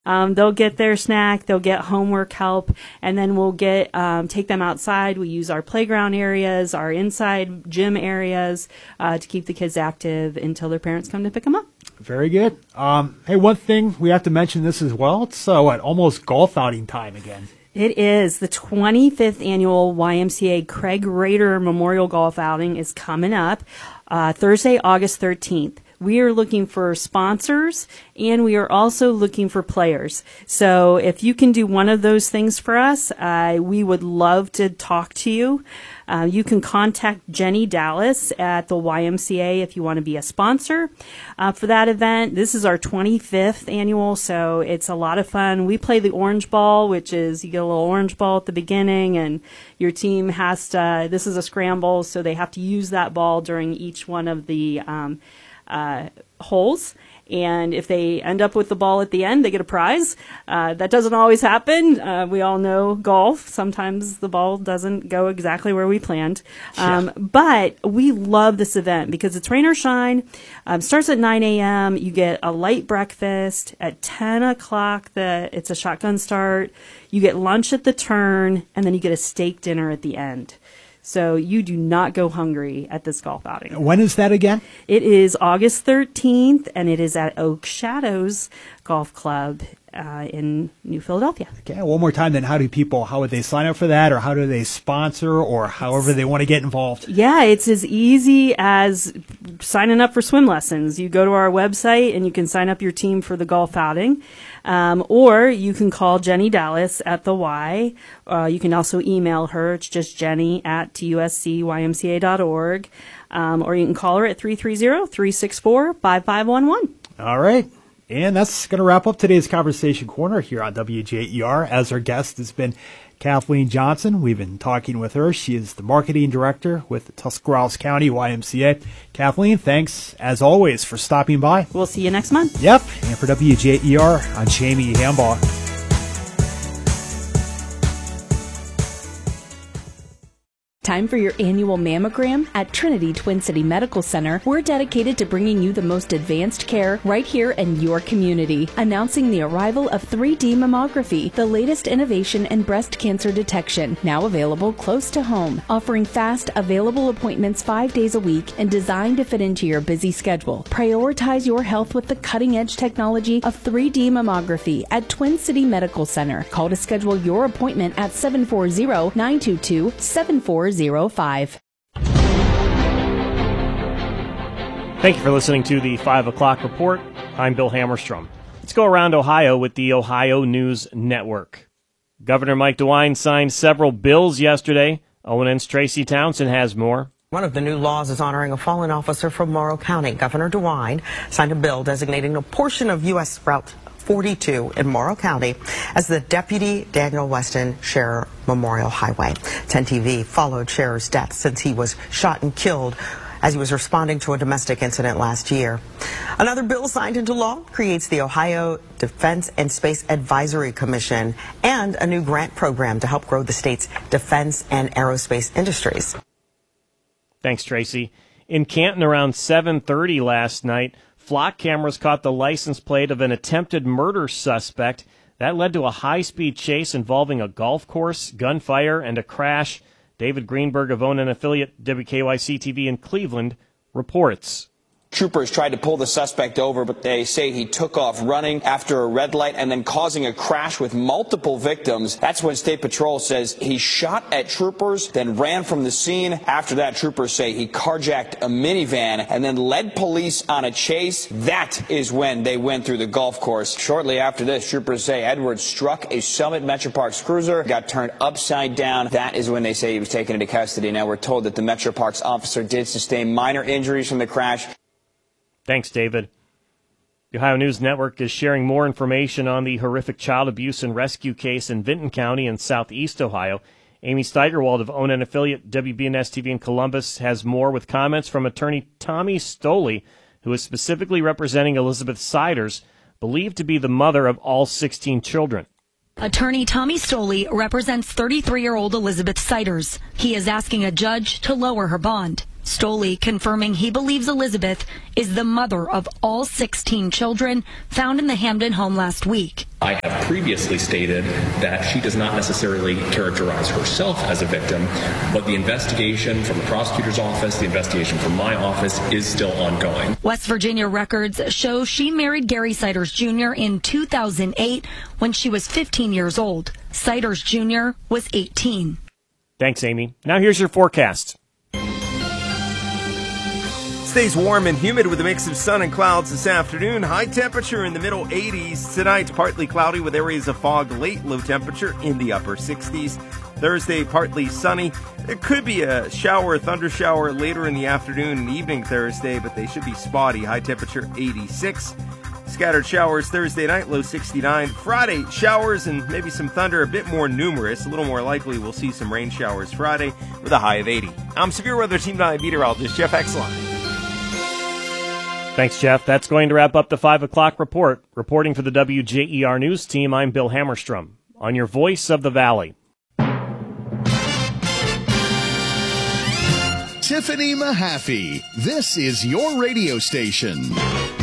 They'll get their snack, they'll get homework help, and then we'll take them outside. We use our playground areas, our inside gym areas to keep the kids active until their parents come to pick them up. Very good. Hey, one thing we have to mention this as well. It's almost golf outing time again. It is. The 25th annual YMCA Craig Rader Memorial Golf Outing is coming up Thursday, August 13th. We are looking for sponsors, and we are also looking for players. So if you can do one of those things for us, we would love to talk to you. You can contact Jenny Dallas at the YMCA if you want to be a sponsor for that event. This is our 25th annual, so it's a lot of fun. We play the orange ball, which is you get a little orange ball at the beginning, and your team has to, this is a scramble, so they have to use that ball during each one of the holes, and if they end up with the ball at the end, they get a prize. That doesn't always happen. We all know golf. Sometimes the ball doesn't go exactly where we planned. But we love this event because it's rain or shine. Starts at 9 a.m. You get a light breakfast. At 10 o'clock, it's a shotgun start. You get lunch at the turn, and then you get a steak dinner at the end. So you do not go hungry at this golf outing. When is that again? It is August 13th, and it is at Oak Shadows Golf Club in New Philadelphia. Okay, one more time then, how would they sign up for that, or how do they sponsor, or however they want to get involved? Yeah, it's as easy as signing up for swim lessons. You go to our website and you can sign up your team for the golf outing, or you can call Jenny Dallas at the Y. You can also email her. It's just jenny@tuscymca.org, or you can call her at 330-364-5511. All right. And that's going to wrap up today's Conversation Corner here on WJER. As our guest has been Kathleen Johnson. We've been talking with her. She is the marketing director with the Tuscarawas County YMCA. Kathleen, thanks, as always, for stopping by. We'll see you next month. Yep. And for WJER, I'm Jamie Hambaugh. Time for your annual mammogram? At Trinity Twin City Medical Center, we're dedicated to bringing you the most advanced care right here in your community. Announcing the arrival of 3D mammography, the latest innovation in breast cancer detection, now available close to home. Offering fast, available appointments 5 days a week and designed to fit into your busy schedule. Prioritize your health with the cutting-edge technology of 3D mammography at Twin City Medical Center. Call to schedule your appointment at 740-922-7405. Thank you for listening to the 5 o'clock report. I'm Bill Hammerstrom. Let's go around Ohio with the Ohio News Network. Governor Mike DeWine signed several bills yesterday. ONN's Tracy Townsend has more. One of the new laws is honoring a fallen officer from Morrow County. Governor DeWine signed a bill designating a portion of U.S. Route 42 in Morrow County as the Deputy Daniel Weston Scherer Memorial Highway. 10 TV followed Scherer's death since he was shot and killed as he was responding to a domestic incident last year. Another bill signed into law creates the Ohio Defense and Space Advisory Commission and a new grant program to help grow the state's defense and aerospace industries. Thanks, Tracy. In Canton around 7:30 last night, flock cameras caught the license plate of an attempted murder suspect. That led to a high-speed chase involving a golf course, gunfire, and a crash. David Greenberg of ONN affiliate WKYC-TV in Cleveland reports. Troopers tried to pull the suspect over, but they say he took off running after a red light and then causing a crash with multiple victims. That's when State Patrol says he shot at troopers, then ran from the scene. After that, troopers say he carjacked a minivan and then led police on a chase. That is when they went through the golf course. Shortly after this, troopers say Edwards struck a Summit Metro Parks cruiser, got turned upside down. That is when they say he was taken into custody. Now we're told that the Metro Parks officer did sustain minor injuries from the crash. Thanks, David. The Ohio News Network is sharing more information on the horrific child abuse and rescue case in Vinton County in southeast Ohio. Amy Steigerwald of ONN affiliate WBNS-TV in Columbus has more with comments from attorney Tommy Stoley, who is specifically representing Elizabeth Siders, believed to be the mother of all 16 children. Attorney Tommy Stoley represents 33-year-old Elizabeth Siders. He is asking a judge to lower her bond. Stoley confirming he believes Elizabeth is the mother of all 16 children found in the Hamden home last week. I have previously stated that she does not necessarily characterize herself as a victim, but the investigation from the prosecutor's office, the investigation from my office is still ongoing. West Virginia records show she married Gary Siders Jr. in 2008 when she was 15 years old. Siders Jr. was 18. Thanks, Amy. Now here's your forecast. Stays warm and humid with a mix of sun and clouds this afternoon. High temperature in the middle 80s. Tonight, partly cloudy with areas of fog late. Low temperature in the upper 60s. Thursday, partly sunny. There could be a shower, thunder shower later in the afternoon and evening Thursday, but they should be spotty. High temperature 86. Scattered showers Thursday night, low 69. Friday, showers and maybe some thunder, a bit more numerous. A little more likely we'll see some rain showers Friday with a high of 80. I'm Severe Weather Team 9 meteorologist Jeff Exline. Thanks, Jeff. That's going to wrap up the 5 o'clock report. Reporting for the WJER News Team, I'm Bill Hammerstrom. On your Voice of the Valley. Tiffany Mahaffey, this is your radio station.